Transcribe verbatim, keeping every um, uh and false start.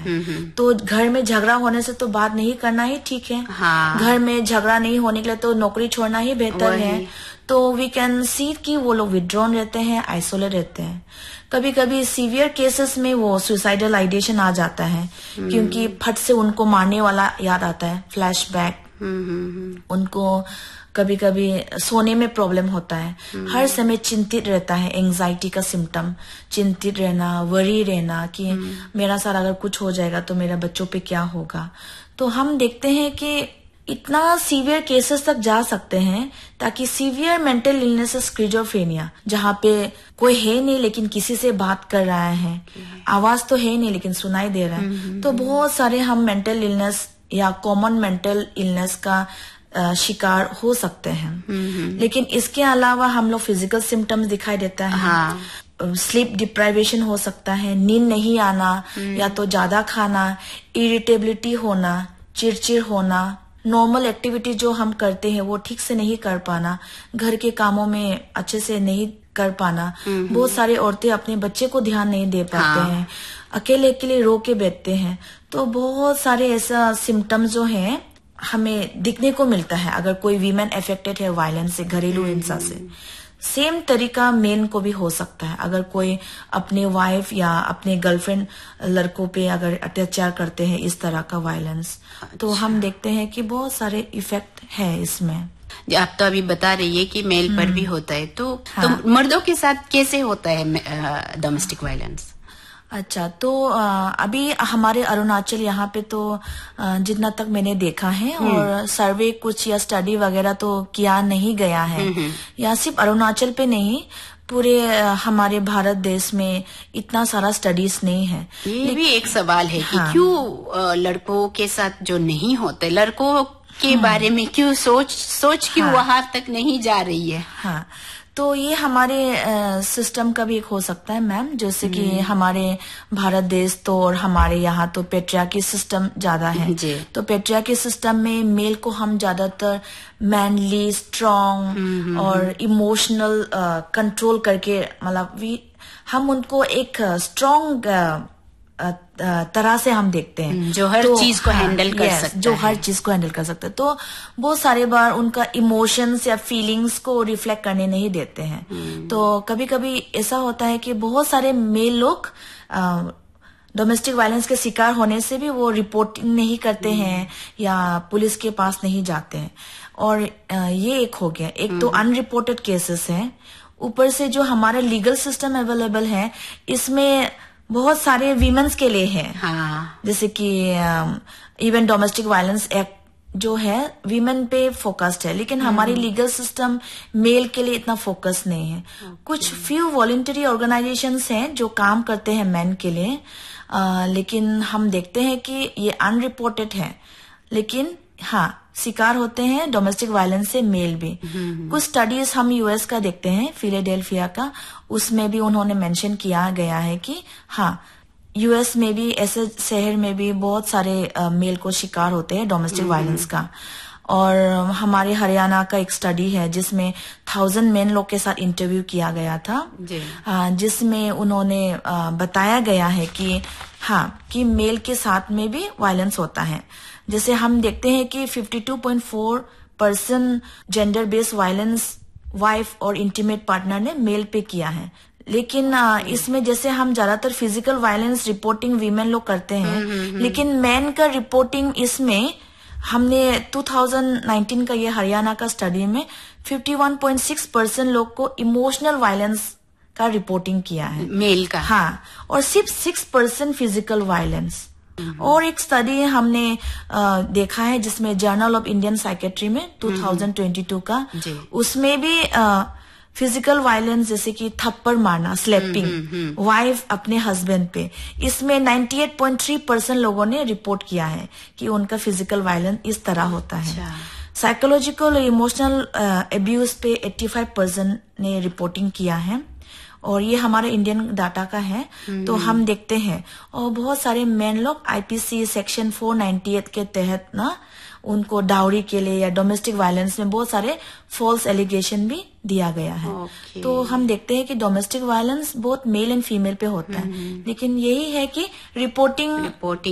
है। तो घर में झगड़ा होने से तो बात नहीं करना ही ठीक है। हाँ। घर में झगड़ा नहीं होने के लिए तो नौकरी छोड़ना ही बेहतर है। तो वी कैन सी कि वो लोग विड्रॉन रहते हैं, आइसोलेट रहते हैं। कभी कभी सीवियर केसेस में वो सुसाइडल आइडिएशन आ जाता है, क्योंकि फट से उनको मारने वाला याद आता है, फ्लैशबैक। उनको कभी कभी सोने में प्रॉब्लम होता है, हर समय चिंतित रहता है, एंजाइटी का सिम्टम, चिंतित रहना, वरी रहना कि मेरा साथ अगर कुछ हो जाएगा तो मेरे बच्चों पे क्या होगा। तो हम देखते हैं कि इतना सीवियर केसेस तक जा सकते हैं, ताकि सीवियर मेंटल इलनेस, स्किज़ोफ्रेनिया, जहाँ पे कोई है नहीं लेकिन किसी से बात कर रहा है, आवाज तो है नहीं लेकिन सुनाई दे रहा है। तो बहुत सारे हम मेंटल इलनेस या कॉमन मेंटल इलनेस का शिकार हो सकते हैं। लेकिन इसके अलावा हम लोग फिजिकल सिम्टम्स दिखाई देता है। हाँ। स्लीप डिप्राइवेशन हो सकता है, नींद नहीं आना, या तो ज्यादा खाना, इरिटेबिलिटी होना, चिड़चिड़ होना, नॉर्मल एक्टिविटी जो हम करते हैं वो ठीक से नहीं कर पाना, घर के कामों में अच्छे से नहीं कर पाना। बहुत सारी औरतें अपने बच्चे को ध्यान नहीं दे पाते हाँ। हैं, अकेले अकेले रो के बैठते हैं। तो बहुत सारे ऐसा सिम्टम्स जो हैं हमें दिखने को मिलता है अगर कोई वीमेन अफेक्टेड है वायलेंस से, घरेलू हिंसा से। सेम तरीका मेन को भी हो सकता है, अगर कोई अपने वाइफ या अपने गर्लफ्रेंड लड़कों पे अगर अत्याचार करते हैं इस तरह का वायलेंस। अच्छा। तो हम देखते हैं कि बहुत सारे इफेक्ट है इसमें। आप तो अभी बता रही है कि मेल पर भी होता है, तो, हाँ। तो मर्दों के साथ कैसे होता है डोमेस्टिक वायलेंस? अच्छा, तो अभी हमारे अरुणाचल यहाँ पे तो जितना तक मैंने देखा है, और सर्वे कुछ या स्टडी वगैरह तो किया नहीं गया है, या सिर्फ अरुणाचल पे नहीं, पूरे हमारे भारत देश में इतना सारा स्टडीज नहीं है। ये भी एक सवाल है कि हाँ। क्यों लड़कों के साथ जो नहीं होते, लड़कों के बारे में क्यों सोच सोच क्यों हाँ। वहां तक नहीं जा रही है? हाँ, तो ये हमारे सिस्टम का भी एक हो सकता है मैम, जैसे कि हमारे भारत देश तो और हमारे यहाँ तो पेट्रियार्की सिस्टम ज्यादा है। तो पेट्रियार्की सिस्टम में मेल को हम ज्यादातर मैनली, स्ट्रॉन्ग और इमोशनल कंट्रोल करके, मतलब वी हम उनको एक स्ट्रॉन्ग तरह से हम देखते हैं, जो हर तो, चीज को हाँ, हैंडल कर yes, सकता जो है। हर चीज को हैंडल कर सकते हैं। तो बहुत सारे बार उनका इमोशंस या फीलिंग्स को रिफ्लेक्ट करने नहीं देते हैं। तो कभी कभी ऐसा होता है कि बहुत सारे मेल लोग डोमेस्टिक वायलेंस के शिकार होने से भी वो रिपोर्टिंग नहीं करते हैं या पुलिस के पास नहीं जाते हैं। और ये एक हो गया, एक तो अनरिपोर्टेड केसेस है, ऊपर से जो हमारा लीगल सिस्टम अवेलेबल है इसमें बहुत सारे वीमेन्स के लिए है। हाँ। जैसे कि इवन डोमेस्टिक वायलेंस एक्ट जो है वीमेन पे फोकस्ड है, लेकिन हमारी लीगल सिस्टम मेल के लिए इतना फोकस नहीं है। okay. कुछ फ्यू वॉलंटरी ऑर्गेनाइजेशंस हैं जो काम करते हैं मैन के लिए, आ, लेकिन हम देखते हैं कि ये अनरिपोर्टेड है, लेकिन हाँ शिकार होते हैं डोमेस्टिक वायलेंस से मेल भी। कुछ स्टडीज हम यूएस का देखते हैं, फिलाडेल्फिया का, उसमें भी उन्होंने मेंशन किया गया है कि हाँ यूएस में भी ऐसे शहर में भी बहुत सारे आ, मेल को शिकार होते हैं डोमेस्टिक वायलेंस का। और हमारे हरियाणा का एक स्टडी है जिसमें थाउजेंड मेन लोग के साथ इंटरव्यू किया गया था, आ, जिसमें उन्होंने आ, बताया गया है कि हाँ कि मेल के साथ में भी वायलेंस होता है। जैसे हम देखते हैं कि बावन पॉइंट चार percent gender based violence wife और इंटीमेट पार्टनर ने मेल पे किया है, लेकिन इसमें जैसे हम ज्यादातर फिजिकल वायलेंस रिपोर्टिंग वीमेन लोग करते हैं, लेकिन मैन का रिपोर्टिंग इसमें हमने दो हज़ार उन्नीस का ये हरियाणा का स्टडी में इक्यावन पॉइंट छह परसेंट लोग को इमोशनल वायलेंस का रिपोर्टिंग किया है मेल का। हाँ, और सिर्फ सिक्स परसेंट फिजिकल वायलेंस। और एक स्टडी हमने आ, देखा है जिसमें जर्नल ऑफ इंडियन साइकेट्री में दो हज़ार बाईस का, उसमें भी फिजिकल वायलेंस जैसे कि थप्पड़ मारना, स्लैपिंग वाइफ अपने हस्बैंड पे, इसमें अट्ठानवे पॉइंट तीन परसेंट लोगों ने रिपोर्ट किया है कि उनका फिजिकल वायलेंस इस तरह होता है। साइकोलॉजिकल और इमोशनल अब्यूज पे पचासी परसेंट ने रिपोर्टिंग किया है, और ये हमारे इंडियन डाटा का है। तो हम देखते हैं, और बहुत सारे मेन लोग आईपीसी सेक्शन चार सौ अट्ठानवे के तहत ना उनको डाउरी के लिए या डोमेस्टिक वायलेंस में बहुत सारे फॉल्स एलिगेशन भी दिया गया है। okay. तो हम देखते हैं कि डोमेस्टिक वायलेंस बहुत मेल एंड फीमेल पे होता है, लेकिन यही है कि रिपोर्टिंग रिपोर्टिंग